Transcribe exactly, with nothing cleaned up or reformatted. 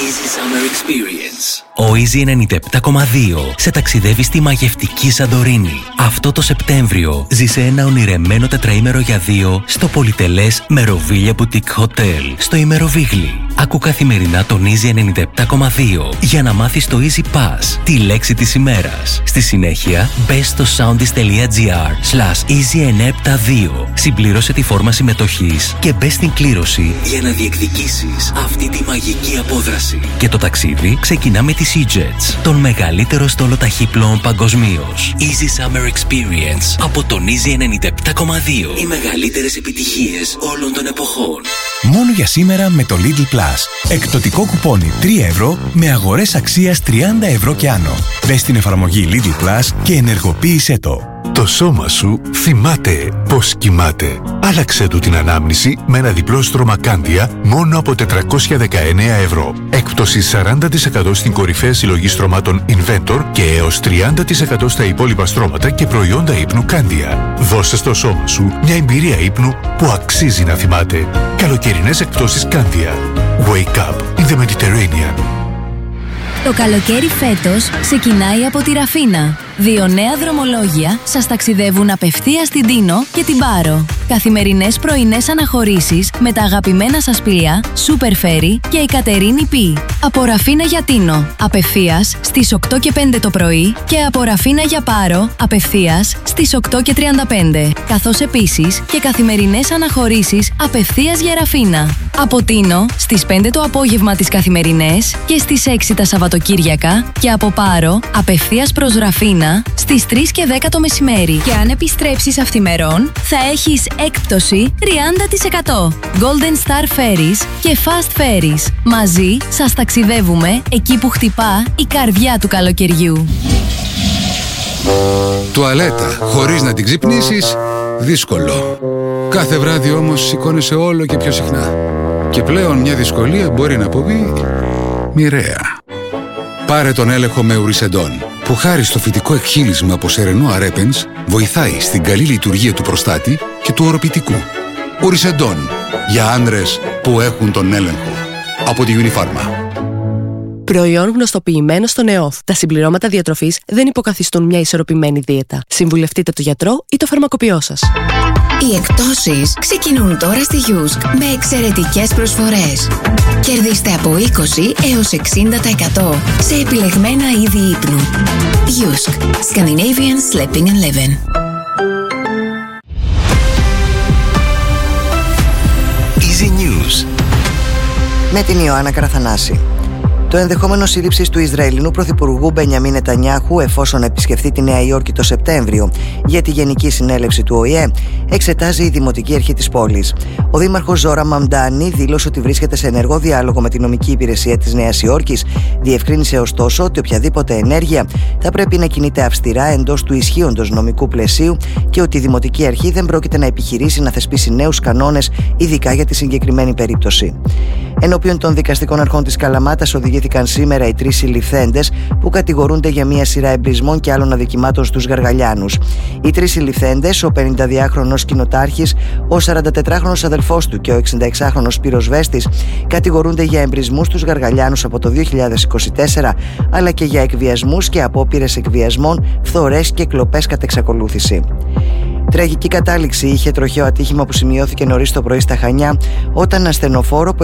Easy Summer Experience. Ο Easy ενενήντα επτά κόμμα δύο σε ταξιδεύει στη μαγευτική Σαντορίνη. Αυτό το Σεπτέμβριο ζήσε ένα ονειρεμένο τετραήμερο για δύο στο πολυτελές Meroviglia Boutique Hotel στο Ημεροβίγλι. Άκου καθημερινά τον Easy ενενήντα επτά κόμμα δύο για να μάθεις το Easy Pass, τη λέξη της ημέρας. Στη συνέχεια, μπες στο soundis.gr slash easy εννιακόσια εβδομήντα δύο. Συμπλήρωσε τη φόρμα συμμετοχής και μπες στην κλήρωση για να διεκδικήσεις αυτή τη μαγική απόδραση. Και το ταξίδι ξεκινά με τη SeaJets, τον μεγαλύτερο στόλο ταχύπλοων παγκοσμίως. Easy Summer Experience από τον Easy ενενήντα επτά κόμμα δύο. Οι μεγαλύτερες επιτυχίες όλων των εποχών. Μόνο για σήμερα με το Lidl Plus. Εκπτωτικό κουπόνι τρία ευρώ με αγορές αξίας τριάντα ευρώ και άνω. Μπες στην εφαρμογή Lidl Plus και ενεργοποίησέ το. Το σώμα σου θυμάται πως κοιμάται. Άλλαξε του την ανάμνηση με ένα διπλό στρώμα Κάνδια μόνο από τετρακόσια δεκαεννέα ευρώ. Έκπτωση σαράντα τοις εκατό στην κορυφαία συλλογή στρωμάτων Inventor και έως τριάντα τοις εκατό στα υπόλοιπα στρώματα και προϊόντα ύπνου Κάνδια. Δώσε στο σώμα σου μια εμπειρία ύπνου που αξίζει να θυμάται. Καλοκαιρινές εκπτώσεις Κάνδια. Wake up in the Mediterranean. Το καλοκαίρι φέτος ξεκινάει από τη Ραφίνα. Δύο νέα δρομολόγια σας ταξιδεύουν απευθείας στην Τίνο και την Πάρο. Καθημερινές πρωινές αναχωρήσεις με τα αγαπημένα σας πλοία Super Ferry και η Κατερίνη Πι. Από Ραφίνα για Τίνο, απευθείας στις οκτώ και πέντε το πρωί και από Ραφίνα για Πάρο, απευθείας στις οκτώ και τριάντα πέντε. Καθώς επίσης και καθημερινές αναχωρήσεις απευθείας για Ραφίνα. Από Τίνο στις πέντε το απόγευμα τις καθημερινές και στις έξι τα Σαββατοκύριακα και από Πάρο απευθείας προς Ραφίνα στις τρεις και δέκα το μεσημέρι. Και αν επιστρέψεις αυθημερών, θα έχεις έκπτωση τριάντα τοις εκατό. Golden Star Ferries και Fast Ferries. Μαζί σας ταξιδεύουμε εκεί που χτυπά η καρδιά του καλοκαιριού. Τουαλέτα χωρίς να την ξυπνήσεις, δύσκολο. Κάθε βράδυ όμως σηκώνεσαι όλο και πιο συχνά. Και πλέον μια δυσκολία μπορεί να αποβεί μοιραία. Πάρε τον έλεγχο με Ουρισεντόν, που χάρη στο φυτικό εκχύλισμα από σερενό αρέπενς βοηθάει στην καλή λειτουργία του προστάτη και του οροπητικού. Ουρισεντόν, για άνδρες που έχουν τον έλεγχο. Από τη Unifarma. Προϊόν γνωστοποιημένο στον ΕΟΦ. Τα συμπληρώματα διατροφής δεν υποκαθιστούν μια ισορροπημένη δίαιτα. Συμβουλευτείτε τον γιατρό ή το φαρμακοποιό σας. Οι εκπτώσεις ξεκινούν τώρα στη Γιούσκ με εξαιρετικές προσφορές. Κερδίστε από είκοσι έως εξήντα τοις εκατό σε επιλεγμένα είδη ύπνου. Γιούσκ. Scandinavian Sleeping and Living. Easy News με την Ιωάννα Καραθανάση. Το ενδεχόμενο σύλληψης του Ισραηλινού Πρωθυπουργού Μπενιαμίν Νετανιάχου εφόσον επισκεφθεί τη Νέα Υόρκη το Σεπτέμβριο για τη Γενική Συνέλευση του Ο Η Ε εξετάζει η Δημοτική Αρχή της πόλης. Ο Δήμαρχος Ζόρα Μαμντάνι δήλωσε ότι βρίσκεται σε ενεργό διάλογο με τη νομική υπηρεσία της Νέας Υόρκης. Διευκρίνησε ωστόσο ότι οποιαδήποτε ενέργεια θα πρέπει να κινείται αυστηρά εντός του ισχύοντος νομικού πλαισίου και ότι η Δημοτική Αρχή δεν πρόκειται να επιχειρήσει να θεσπίσει νέους κανόνες, ειδικά για τη συγκεκριμένη περίπτωση. Ενώπιον των δικαστικών αρχών της Καλαμάτας οδηγήθηκαν σήμερα οι τρεις συλληφθέντες που κατηγορούνται για μια σειρά εμπρισμών και άλλων αδικημάτων στους Γαργαλιάνους. Οι τρεις συλληφθέντες, ο πενηνταδυάχρονος κοινοτάρχης, ο σαραντατετράχρονος αδελφός του και ο εξηνταεξάχρονος πυροσβέστης, κατηγορούνται για εμπρισμούς στους Γαργαλιάνους από το δύο χιλιάδες είκοσι τέσσερα, αλλά και για εκβιασμούς και απόπειρες εκβιασμών, φθορές και κλοπές κατ' εξακολούθηση. Τραγική κατάληξη είχε τροχαίο ατύχημα που σημειώθηκε νωρίς το πρωί στα Χανιά, όταν ασθενοφόρο που